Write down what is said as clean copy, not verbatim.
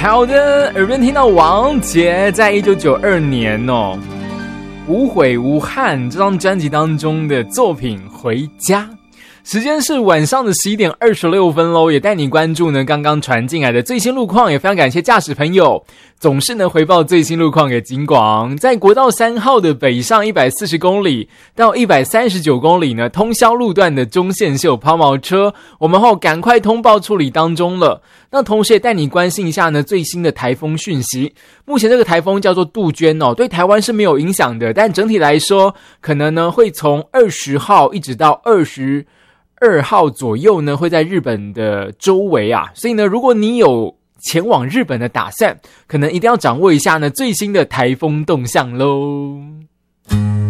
好的，耳边听到王杰在1992年无悔无憾这张专辑当中的作品《回家》。时间是晚上的11点26分咯，也带你关注呢刚刚传进来的最新路况，也非常感谢驾驶朋友总是能回报最新路况给警广。在国道3号的北上140公里到139公里呢，通霄路段的中线是有抛锚车，我们赶快通报处理当中了。那同时也带你关心一下呢最新的台风讯息。目前这个台风叫做杜鹃对台湾是没有影响的，但整体来说可能呢会从20号一直到22号左右呢会在日本的周围啊，所以呢如果你有前往日本的打算，可能一定要掌握一下呢最新的台风动向咯。